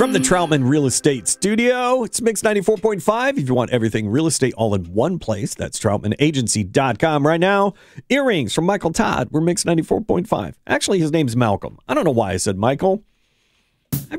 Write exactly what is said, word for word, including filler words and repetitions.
From the Troutman Real Estate Studio, it's Mix ninety-four point five. If you want everything real estate all in one place, that's troutman agency dot com. Right now, earrings from Michael Todd. We're Mix ninety-four point five. Actually, his name's Malcolm. I don't know why I said Michael.